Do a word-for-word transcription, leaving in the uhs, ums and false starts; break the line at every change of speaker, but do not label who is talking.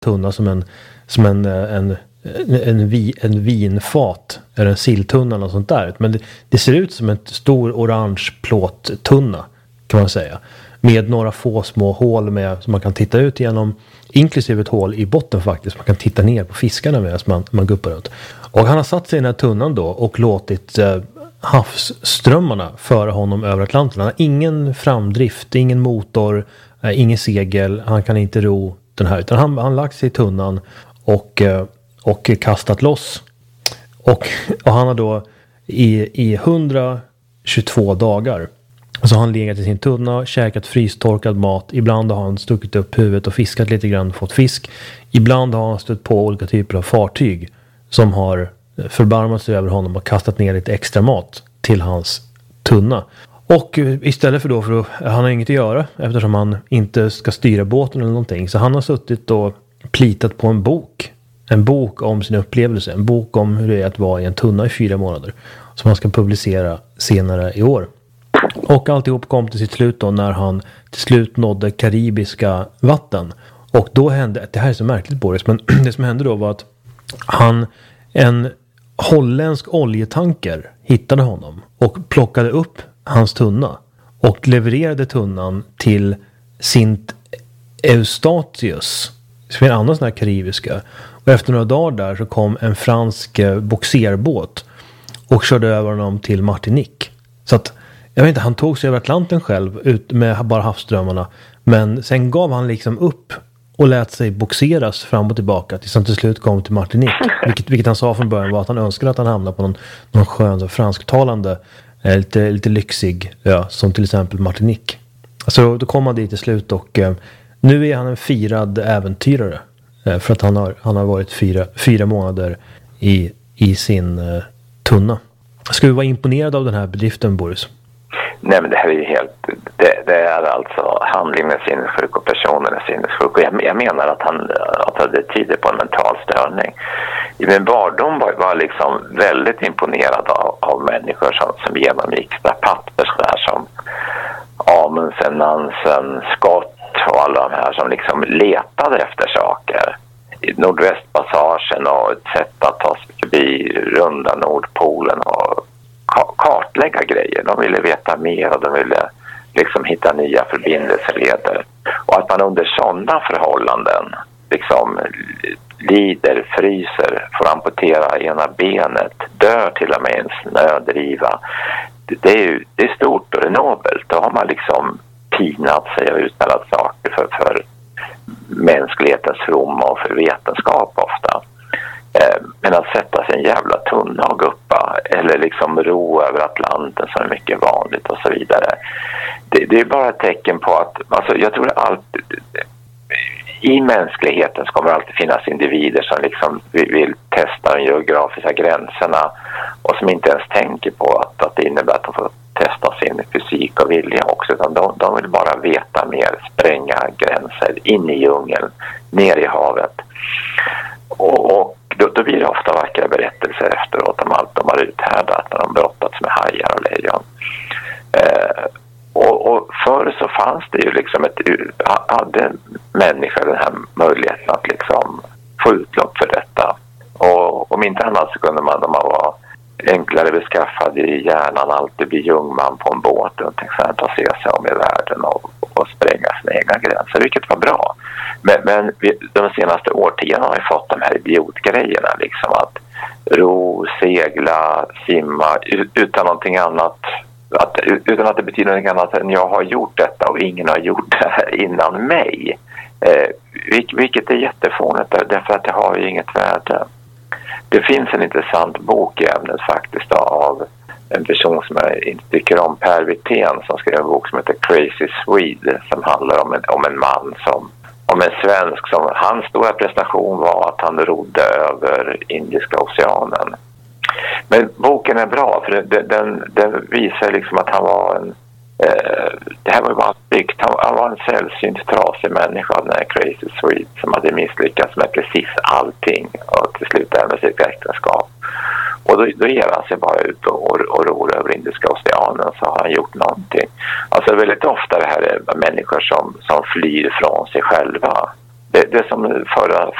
tunna som en, som en, en, en, en, vi, en vinfat eller en silltunna eller något sånt där. Men det, det ser ut som en stor orange plåttunna kan man säga. Med några få små hål med, som man kan titta ut genom, inklusive ett hål i botten faktiskt. Man kan titta ner på fiskarna medan man, man guppar runt. Och han har satt sig i den här tunnan då och låtit eh, havsströmmarna föra honom över Atlanten. Han har ingen framdrift, ingen motor, eh, ingen segel. Han kan inte ro den här. Utan han har lagt sig i tunnan och, eh, och kastat loss. Och, och han har då i, i hundratjugotvå dagar så har han legat i sin tunna, käkat frystorkad mat. Ibland har han stuckit upp huvudet och fiskat lite grann, fått fisk. Ibland har han stött på olika typer av fartyg som har förbarmat sig över honom och kastat ner lite extra mat till hans tunna. Och istället för då, för då han har inget att göra eftersom han inte ska styra båten eller någonting. Så han har suttit och plitat på en bok. En bok om sin upplevelse. En bok om hur det är att vara i en tunna i fyra månader. Som han ska publicera senare i år. Och alltihop kom till sitt slut då när han till slut nådde karibiska vatten. Och då hände, det här är så märkligt Boris, men det som hände då var att han, en holländsk oljetanker hittade honom och plockade upp hans tunna och levererade tunnan till Sint Eustatius, som är en annan sån här karibiska. Och efter några dagar där så kom en fransk boxerbåt och körde över honom till Martinique. Så att jag vet inte, han tog sig över Atlanten själv ut med bara havsströmmarna. Men sen gav han liksom upp och lät sig boxeras fram och tillbaka tills han till slut kom till Martinique. Vilket, vilket han sa från början var att han önskade att han hamnade på någon, någon skön fransktalande, eh, lite, lite lyxig ö, som till exempel Martinique. Så då kom han dit till slut och eh, nu är han en firad äventyrare. Eh, för att han har, han har varit fyra, fyra månader i, i sin eh, tunna. Ska du vara imponerad av den här bedriften, Boris?
Nej, men det här är ju helt, det, det är alltså handlingen är sinnessjuk och personen är sinnessjuk. Och jag, jag menar att han, att han hade tider på en mental störning. I min barndom var jag liksom väldigt imponerad av, av människor som, som genomgick papper sådär som Amundsen, Nansen, Scott och alla de här som liksom letade efter saker. I Nordvästpassagen och ett sätt att ta sig förbi runda Nordpolen och kartlägga grejer. De ville veta mer och de ville liksom hitta nya förbindelseleder. Och att man under sådana förhållanden liksom lider, fryser, får amputera ena benet, dör till och med i en snödriva. Det är ju det är stort och det är nobelt. Då har man liksom pinat sig och uttalat saker för, för mänsklighetens fromma och för vetenskap ofta. Men att sätta sig en jävla tunna och guppa eller liksom ro över Atlanten som är mycket vanligt och så vidare. Det, det är bara ett tecken på att alltså, jag tror att allt, i mänskligheten så kommer det alltid finnas individer som liksom vill, vill testa de geografiska gränserna och som inte ens tänker på att, att det innebär att de får testa sin fysik och vilja också, utan de, de vill bara veta mer, spränga gränser in i djungeln, ner i havet. Och, och då, då blir det ofta vackra berättelser efteråt om allt de har uthärdat när de brottats med hajar och lejon. Eh, och, och förr så fanns det ju liksom ett, hade människor den här möjligheten att liksom få utlopp för detta. Och om inte annat så kunde man, om man var enklare beskaffad i hjärnan, alltid bli jungman på en båt och tänkte att se sig om i världen och, och spränga sina egna gränser, vilket var bra. Men, men vi, de senaste årtiondena har vi fått de här idiotgrejerna, liksom att ro, segla, simma utan någonting annat, att, utan att det betyder något annat än jag har gjort detta och ingen har gjort det här innan mig. Eh, vilket är jättefånigt därför att det har ju inget värde. Det finns en intressant bok i ämnet faktiskt av en person som jag inte tycker om, Per Wirtén, som skrev en bok som heter Crazy Swede, som handlar om en, om en man som, om en svensk som, hans stora prestation var att han rodde över Indiska oceanen. Men boken är bra för den, den, den visar liksom att han var en, eh, det här var ju bara byggt, han, han var en sällsynt trasig människa, den här Crazy Swede, som hade misslyckats med precis allting och till slut med sitt äktenskap. Och då, då ger han sig bara ut och, och, och ror över Indiska oceanen, så har han gjort någonting. Alltså väldigt ofta det här är människor som, som flyr från sig själva. det, det som förra